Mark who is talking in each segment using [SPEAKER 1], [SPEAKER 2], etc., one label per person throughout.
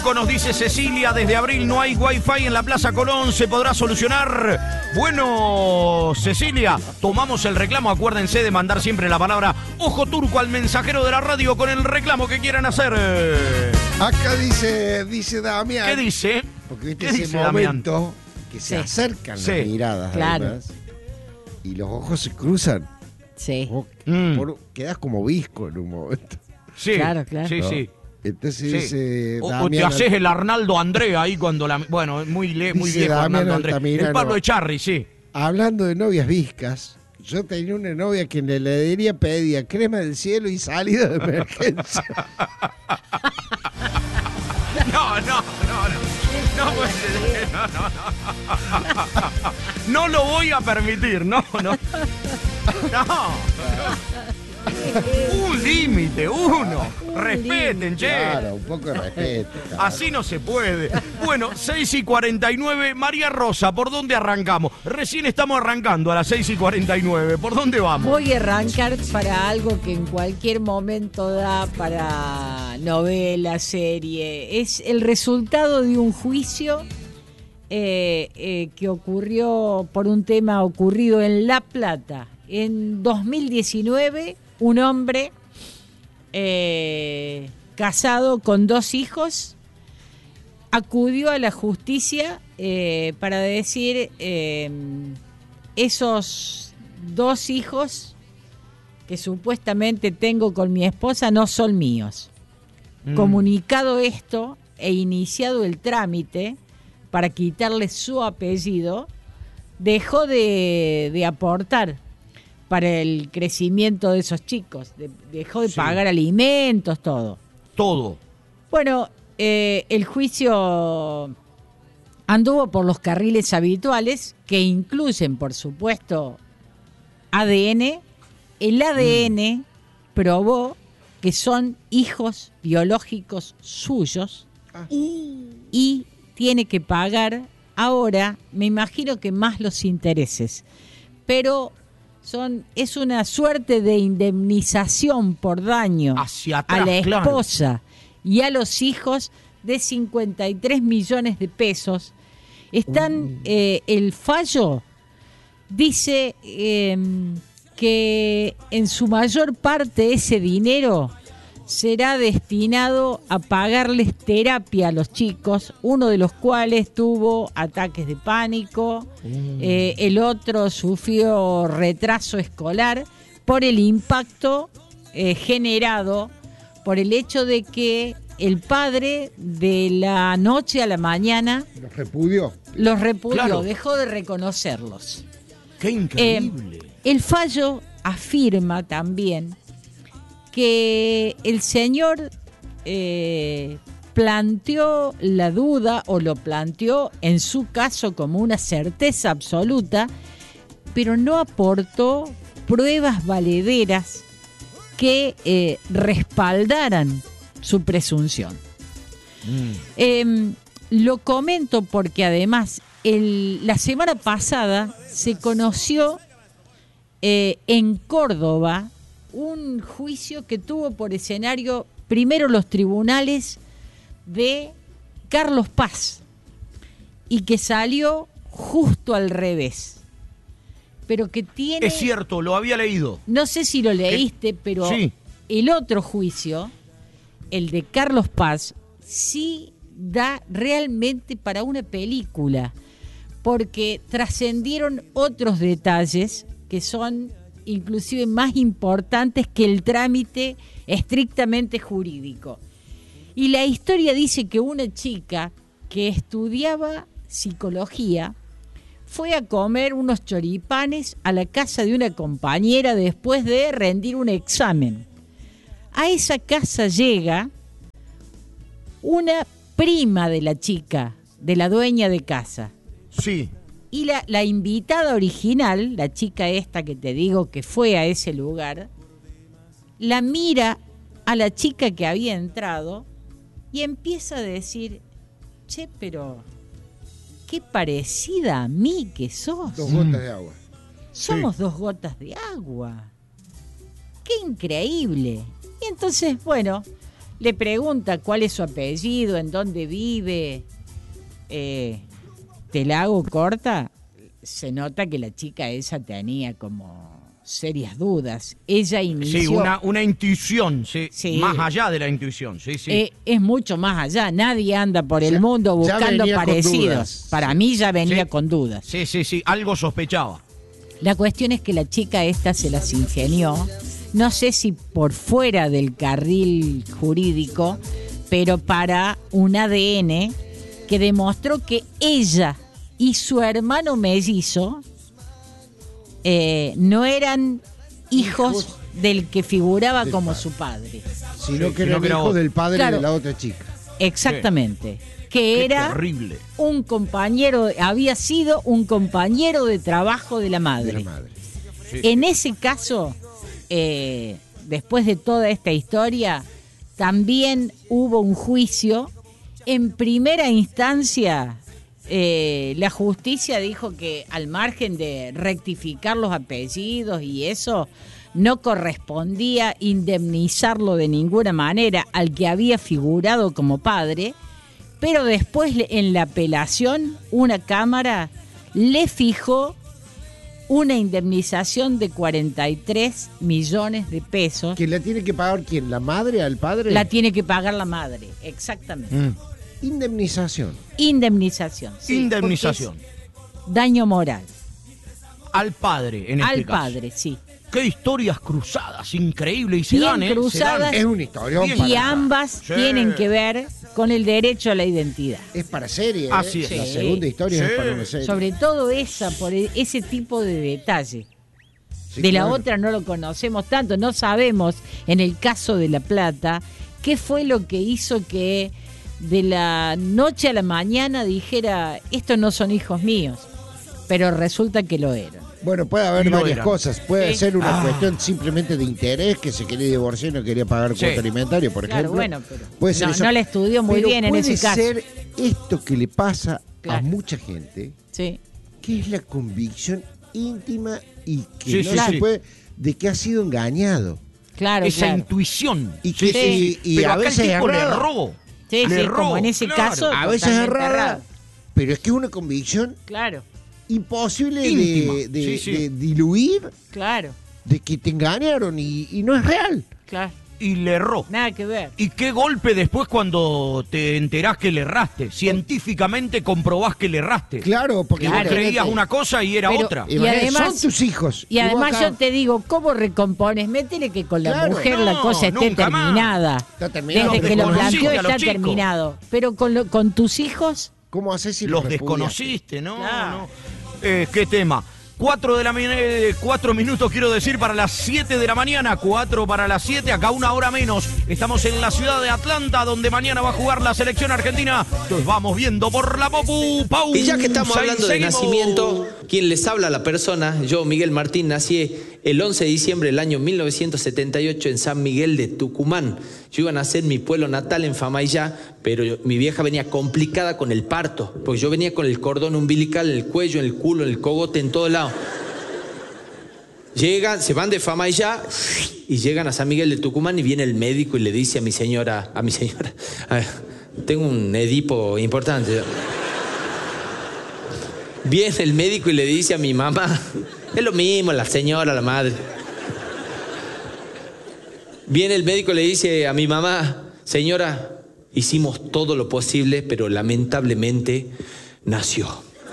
[SPEAKER 1] Nos dice Cecilia, desde abril no hay wifi en la Plaza Colón, ¿se podrá solucionar? Bueno, Cecilia, tomamos el reclamo, acuérdense de mandar siempre la palabra Ojo Turco al mensajero de la radio con el reclamo que quieran hacer.
[SPEAKER 2] Acá dice Damián.
[SPEAKER 1] ¿Qué dice?
[SPEAKER 2] Porque viste
[SPEAKER 1] ¿Qué
[SPEAKER 2] ese
[SPEAKER 1] dice
[SPEAKER 2] momento
[SPEAKER 1] Damián?
[SPEAKER 2] que se acercan las miradas,
[SPEAKER 3] claro.
[SPEAKER 2] además, y los ojos se cruzan.
[SPEAKER 3] Sí.
[SPEAKER 2] Quedás como visco en un momento.
[SPEAKER 1] Sí,
[SPEAKER 3] claro.
[SPEAKER 1] Sí,
[SPEAKER 2] ¿no?
[SPEAKER 1] sí.
[SPEAKER 2] Entonces
[SPEAKER 1] Sí.
[SPEAKER 2] Damián,
[SPEAKER 1] O te haces el Arnaldo Andrea ahí cuando la... Bueno, muy viejo
[SPEAKER 2] Damián
[SPEAKER 1] Arnaldo Andrea.
[SPEAKER 2] Altamirano,
[SPEAKER 1] El Pablo Echarri, sí.
[SPEAKER 2] hablando de novias viscas, yo tenía una novia que en la heladería pedía crema del cielo y salida de emergencia.
[SPEAKER 1] No puede ser. No lo voy a permitir, no. Un límite, uno. Respeten, che.
[SPEAKER 2] Claro, un poco de respeto. Claro.
[SPEAKER 1] Así no se puede. Bueno, 6:49. María Rosa, ¿por dónde arrancamos? Recién estamos arrancando a las 6:49. ¿Por dónde vamos?
[SPEAKER 3] Voy a arrancar para algo que en cualquier momento da para novela, serie. Es el resultado de un juicio que ocurrió por un tema ocurrido en La Plata. En 2019, un hombre casado con 2 hijos acudió a la justicia para decir esos 2 hijos que supuestamente tengo con mi esposa no son míos. Comunicado esto e iniciado el trámite para quitarle su apellido, dejó de aportar para el crecimiento de esos chicos, dejó de pagar alimentos, todo. Bueno, el juicio anduvo por los carriles habituales, que incluyen, por supuesto, ADN. El ADN probó que son hijos biológicos suyos y tiene que pagar ahora, me imagino que más los intereses, pero es una suerte de indemnización por daño
[SPEAKER 1] hacia atrás,
[SPEAKER 3] a la esposa,
[SPEAKER 1] claro,
[SPEAKER 3] y a los hijos de 53 millones de pesos. El fallo dice que en su mayor parte ese dinero será destinado a pagarles terapia a los chicos, uno de los cuales tuvo ataques de pánico, el otro sufrió retraso escolar por el impacto generado por el hecho de que el padre de la noche a la mañana
[SPEAKER 2] Los repudió,
[SPEAKER 1] claro,
[SPEAKER 3] dejó de reconocerlos.
[SPEAKER 1] ¡Qué increíble!
[SPEAKER 3] El fallo afirma también que el señor planteó la duda, o lo planteó en su caso como una certeza absoluta, pero no aportó pruebas valederas que respaldaran su presunción. Lo comento porque además la semana pasada se conoció en Córdoba un juicio que tuvo por escenario primero los tribunales de Carlos Paz y que salió justo al revés, pero que tiene...
[SPEAKER 1] Es cierto, lo había leído.
[SPEAKER 3] No sé si lo leíste, pero sí. El otro juicio, el de Carlos Paz, sí da realmente para una película, porque trascendieron otros detalles que son inclusive más importantes que el trámite estrictamente jurídico. Y la historia dice que una chica que estudiaba psicología fue a comer unos choripanes a la casa de una compañera después de rendir un examen. A esa casa llega una prima de la chica, de la dueña de casa.
[SPEAKER 1] Sí.
[SPEAKER 3] Y la invitada original, la chica esta que te digo que fue a ese lugar, la mira a la chica que había entrado y empieza a decir: che, pero qué parecida a mí que sos.
[SPEAKER 2] 2 gotas de agua.
[SPEAKER 3] Somos 2 gotas de agua. Qué increíble. Y entonces, bueno, Le pregunta cuál es su apellido, en dónde vive. Te la hago corta. Se nota que la chica esa tenía como serias dudas. Ella inició...
[SPEAKER 1] Sí, una intuición, sí,
[SPEAKER 3] Sí.
[SPEAKER 1] más allá de la intuición, sí, sí.
[SPEAKER 3] Es mucho más allá. Nadie anda por el mundo buscando
[SPEAKER 2] venía con
[SPEAKER 3] parecidos.
[SPEAKER 2] dudas.
[SPEAKER 3] Para mí ya venía
[SPEAKER 1] Sí.
[SPEAKER 3] con dudas.
[SPEAKER 1] Sí, sí, sí, algo sospechaba.
[SPEAKER 3] La cuestión es que la chica esta se las ingenió, no sé si por fuera del carril jurídico, pero para un ADN que demostró que ella y su hermano mellizo no eran hijos del que figuraba como su padre.
[SPEAKER 2] Sino
[SPEAKER 1] Sí,
[SPEAKER 2] que era
[SPEAKER 1] sino que era
[SPEAKER 2] hijo
[SPEAKER 1] otro.
[SPEAKER 2] del padre
[SPEAKER 3] Claro.
[SPEAKER 2] de la otra chica.
[SPEAKER 3] Exactamente. Que
[SPEAKER 1] Qué
[SPEAKER 3] era
[SPEAKER 1] terrible.
[SPEAKER 3] un compañero, había sido un compañero de trabajo de la madre.
[SPEAKER 2] De la madre.
[SPEAKER 1] Sí,
[SPEAKER 3] En ese caso, después de toda esta historia, también hubo un juicio. En primera instancia, la justicia dijo que al margen de rectificar los apellidos y eso, no correspondía indemnizarlo de ninguna manera al que había figurado como padre, pero después en la apelación una cámara le fijó una indemnización de 43 millones de pesos.
[SPEAKER 2] ¿Que la tiene que pagar quién? ¿La madre al padre?
[SPEAKER 3] La tiene que pagar la madre, exactamente.
[SPEAKER 2] Indemnización.
[SPEAKER 3] Indemnización. sí,
[SPEAKER 1] Indemnización.
[SPEAKER 3] porque es daño moral.
[SPEAKER 1] Al padre, en este
[SPEAKER 3] Al
[SPEAKER 1] caso.
[SPEAKER 3] padre, sí.
[SPEAKER 1] Qué historias cruzadas, increíble. Y se
[SPEAKER 3] Bien
[SPEAKER 1] dan, ¿eh?
[SPEAKER 3] cruzadas.
[SPEAKER 2] Es una historia.
[SPEAKER 1] Bien.
[SPEAKER 3] Y ambas
[SPEAKER 1] Sí.
[SPEAKER 3] tienen que ver con el derecho a la identidad.
[SPEAKER 2] Es para serie.
[SPEAKER 1] Así es.
[SPEAKER 2] La
[SPEAKER 3] Sí.
[SPEAKER 2] segunda historia
[SPEAKER 1] Sí.
[SPEAKER 2] es para una serie.
[SPEAKER 3] Sobre todo esa, por ese tipo de detalle.
[SPEAKER 2] Sí,
[SPEAKER 3] De la
[SPEAKER 2] claro.
[SPEAKER 3] otra no lo conocemos tanto, no sabemos, en el caso de La Plata, qué fue lo que hizo que de la noche a la mañana dijera, estos no son hijos míos, pero resulta que lo eran.
[SPEAKER 2] Bueno, puede haber
[SPEAKER 1] Lo
[SPEAKER 2] varias
[SPEAKER 1] eran.
[SPEAKER 2] cosas. Puede
[SPEAKER 3] Sí.
[SPEAKER 2] ser una
[SPEAKER 1] Ah.
[SPEAKER 2] cuestión simplemente de interés, que se quería divorciar y no quería pagar
[SPEAKER 1] Sí.
[SPEAKER 2] cuota alimentaria, por
[SPEAKER 3] Claro,
[SPEAKER 2] ejemplo.
[SPEAKER 3] bueno, pero
[SPEAKER 2] puede ser
[SPEAKER 3] no,
[SPEAKER 2] eso.
[SPEAKER 3] no la estudió muy
[SPEAKER 2] Pero
[SPEAKER 3] bien en ese caso.
[SPEAKER 2] puede ser esto que le pasa a
[SPEAKER 3] Claro.
[SPEAKER 2] mucha gente,
[SPEAKER 3] Sí,
[SPEAKER 2] que es la convicción íntima y que
[SPEAKER 1] Sí,
[SPEAKER 2] no
[SPEAKER 1] sí,
[SPEAKER 2] se
[SPEAKER 1] sí.
[SPEAKER 2] puede, de que ha sido engañado.
[SPEAKER 3] claro,
[SPEAKER 1] Esa
[SPEAKER 3] claro.
[SPEAKER 1] intuición.
[SPEAKER 2] Y que-
[SPEAKER 1] Sí.
[SPEAKER 2] y
[SPEAKER 1] Pero
[SPEAKER 2] a
[SPEAKER 1] acá
[SPEAKER 2] veces
[SPEAKER 1] el tipo le
[SPEAKER 2] errada.
[SPEAKER 1] erró.
[SPEAKER 3] Sí,
[SPEAKER 1] Le
[SPEAKER 3] sí,
[SPEAKER 1] erró,
[SPEAKER 3] como en ese
[SPEAKER 1] claro.
[SPEAKER 3] caso.
[SPEAKER 2] A veces
[SPEAKER 3] totalmente
[SPEAKER 2] errada,
[SPEAKER 3] errado.
[SPEAKER 2] pero es que es una convicción
[SPEAKER 3] Claro,
[SPEAKER 2] imposible
[SPEAKER 1] Íntima.
[SPEAKER 2] de
[SPEAKER 1] Sí, sí.
[SPEAKER 2] de diluir,
[SPEAKER 3] claro,
[SPEAKER 2] de que te engañaron y no es real.
[SPEAKER 3] claro.
[SPEAKER 1] Y le erró.
[SPEAKER 3] Nada que ver.
[SPEAKER 1] Y qué golpe después cuando te enterás que le erraste. Científicamente comprobás que le erraste.
[SPEAKER 2] Claro, porque
[SPEAKER 1] Que
[SPEAKER 3] Claro.
[SPEAKER 1] vos creías
[SPEAKER 2] imagínate,
[SPEAKER 1] una cosa y era
[SPEAKER 3] Pero-
[SPEAKER 1] otra.
[SPEAKER 3] Y
[SPEAKER 2] imagínate,
[SPEAKER 3] además-
[SPEAKER 2] son tus hijos.
[SPEAKER 3] Y además
[SPEAKER 2] vos acá-
[SPEAKER 3] yo te digo, ¿cómo recompones? Métele que con la
[SPEAKER 2] Claro.
[SPEAKER 3] mujer la
[SPEAKER 1] No,
[SPEAKER 3] cosa esté
[SPEAKER 1] nunca más.
[SPEAKER 3] terminada.
[SPEAKER 2] Está terminado.
[SPEAKER 3] Desde que lo
[SPEAKER 1] desconociste
[SPEAKER 3] planteó
[SPEAKER 1] a los
[SPEAKER 3] está
[SPEAKER 1] chicos.
[SPEAKER 3] terminado. Pero con tus hijos,
[SPEAKER 2] ¿Cómo haces si
[SPEAKER 1] Los
[SPEAKER 2] repudias?
[SPEAKER 1] desconociste, ¿no?
[SPEAKER 3] Claro.
[SPEAKER 1] No. ¿Qué tema? 4 minutos, quiero decir, para las 7 de la mañana. 4 para las 7, acá una hora menos. Estamos en la ciudad de Atlanta, donde mañana va a jugar la selección argentina. Nos vamos viendo por la Popu. Pausa
[SPEAKER 4] Y ya que estamos
[SPEAKER 1] y
[SPEAKER 4] hablando de
[SPEAKER 1] seguimos.
[SPEAKER 4] nacimiento, quien les habla a la persona, yo, Miguel Martín, nací el 11 de diciembre del año 1978 en San Miguel de Tucumán. Yo iba a nacer en mi pueblo natal, en Famaillá, pero mi vieja venía complicada con el parto, porque yo venía con el cordón umbilical en el cuello, en el culo, en el cogote, en todo lado. Llegan, se van de Famaillá y llegan a San Miguel de Tucumán y viene el médico y le dice a mi señora, a ver, tengo un Edipo importante. Viene el médico y le dice a mi mamá, es lo mismo, la señora, la madre. Viene el médico y le dice a mi mamá, señora, hicimos todo lo posible, pero lamentablemente nació.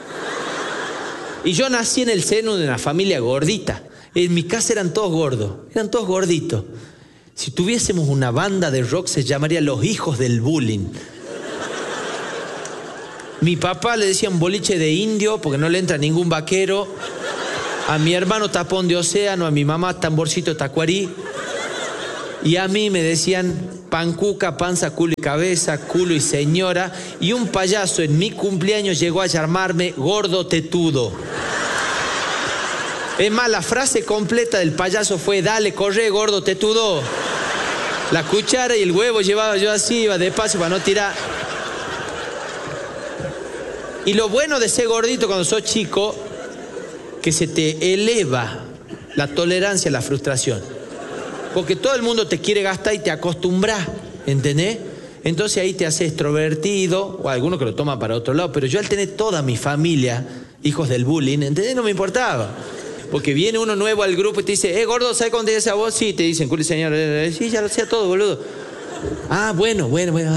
[SPEAKER 4] Y yo nací en el seno de una familia gordita. En mi casa eran todos gordos, eran todos gorditos. Si tuviésemos una banda de rock se llamaría Los Hijos del Bullying. Mi papá le decía un boliche de indio porque no le entra ningún vaquero. A mi hermano tapón de océano, a mi mamá tamborcito tacuarí. Y a mí me decían pancuca, panza, culo y cabeza, culo y señora. Y un payaso en mi cumpleaños llegó a llamarme gordo tetudo. Es más, la frase completa del payaso fue: dale, corre, gordo tetudo. La cuchara y el huevo llevaba yo así, iba despacio para no tirar. Y lo bueno de ser gordito cuando sos chico, que se te eleva la tolerancia a la frustración. Porque todo el mundo te quiere gastar y te acostumbras. ¿entendés? Entonces ahí te haces extrovertido, o alguno que lo toma para otro lado, pero yo al tener toda mi familia, hijos del bullying, ¿entendés? No me importaba. Porque viene uno nuevo al grupo y te dice, gordo, ¿sabes cómo te dice a vos? Sí, te dicen, culi señor, sí, ya lo sé todo, boludo. Ah, bueno.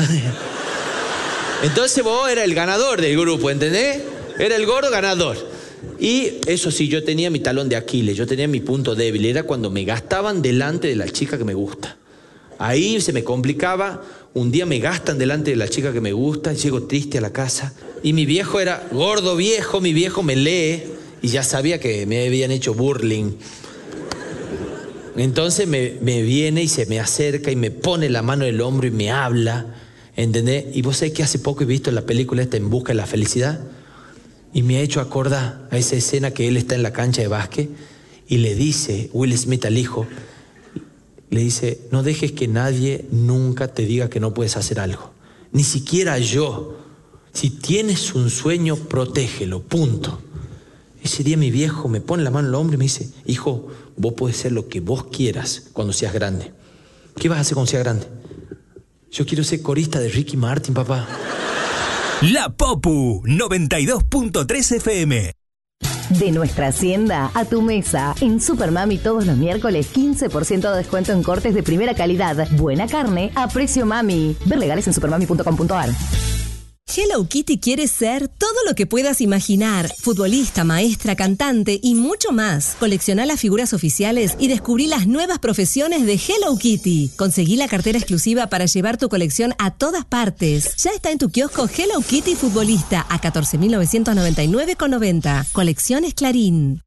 [SPEAKER 4] Entonces vos eras el ganador del grupo, ¿entendés? Era el gordo ganador. Y eso sí, yo tenía mi talón de Aquiles, yo tenía mi punto débil, era cuando me gastaban delante de la chica que me gusta. Ahí se me complicaba, un día me gastan delante de la chica que me gusta, llego triste a la casa, y mi viejo era gordo viejo, mi viejo me lee, y ya sabía que me habían hecho burling. Entonces me viene y se me acerca y me pone la mano en el hombro y me habla, ¿entendés? Y vos sabés que hace poco he visto la película esta En Busca de la Felicidad, y me ha hecho acordar a esa escena que él está en la cancha de básquet, y le dice Will Smith al hijo, le dice, no dejes que nadie nunca te diga que no puedes hacer algo. Ni siquiera yo. Si tienes un sueño, protégelo, punto. Ese día mi viejo me pone la mano en el hombro y me dice, hijo, vos podés ser lo que vos quieras cuando seas grande. ¿Qué vas a hacer cuando seas grande? Yo quiero ser corista de Ricky Martin, papá.
[SPEAKER 5] La Popu 92.3 FM.
[SPEAKER 6] De nuestra hacienda a tu mesa. En Supermami todos los miércoles 15% de descuento en cortes de primera calidad. Buena carne a precio mami. Ver legales en supermami.com.ar.
[SPEAKER 7] Hello Kitty quiere ser todo lo que puedas imaginar. Futbolista, maestra, cantante y mucho más. Colecciona las figuras oficiales y descubrí las nuevas profesiones de Hello Kitty. Conseguí la cartera exclusiva para llevar tu colección a todas partes. Ya está en tu kiosco Hello Kitty Futbolista a 14.999,90. Colecciones Clarín.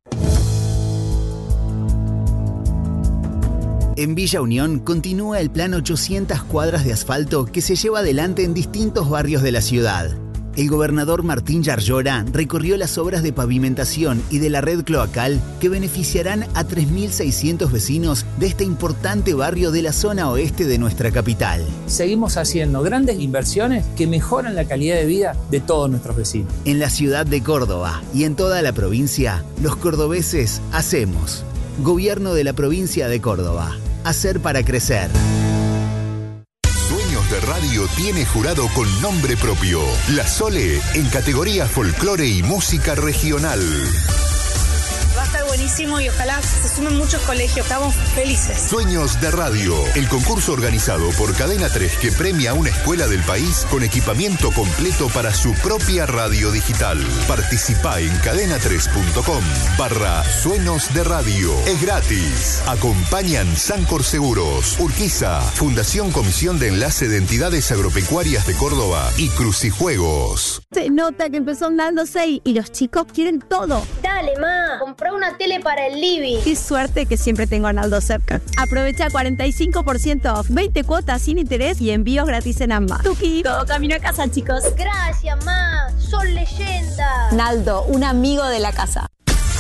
[SPEAKER 8] En Villa Unión continúa el plan 800 cuadras de asfalto que se lleva adelante en distintos barrios de la ciudad. El gobernador Martín Yarlora recorrió las obras de pavimentación y de la red cloacal que beneficiarán a 3.600 vecinos de este importante barrio de la zona oeste de nuestra capital.
[SPEAKER 9] Seguimos haciendo grandes inversiones que mejoran la calidad de vida de todos nuestros vecinos.
[SPEAKER 8] En la ciudad de Córdoba y en toda la provincia, los cordobeses hacemos. Gobierno de la provincia de Córdoba. Hacer para crecer.
[SPEAKER 10] Sueños de Radio tiene jurado con nombre propio. La Sole en categoría folclore y música regional.
[SPEAKER 11] Va a estar buenísimo y ojalá se sumen muchos colegios. Estamos felices.
[SPEAKER 10] Sueños de Radio, el concurso organizado por Cadena 3 que premia a una escuela del país con equipamiento completo para su propia radio digital. Participa en cadena3.com/Sueños de Radio. Es gratis. Acompañan Sancor Seguros, Urquiza, Fundación Comisión de Enlace de Entidades Agropecuarias de Córdoba y Crucijuegos.
[SPEAKER 12] Se nota que empezó andando 6 y los chicos quieren todo.
[SPEAKER 13] Dale, ma, comprá una tele para el living.
[SPEAKER 12] Qué suerte que siempre tengo a Arnaldo cerca. Aprovecha 45% off, 20 cuotas sin interés y envíos gratis en ambas. Tuki, todo camino a casa, chicos.
[SPEAKER 13] Gracias, ma, son leyenda.
[SPEAKER 12] Naldo, un amigo de la casa.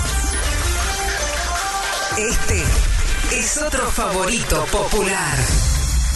[SPEAKER 5] Este es otro favorito popular.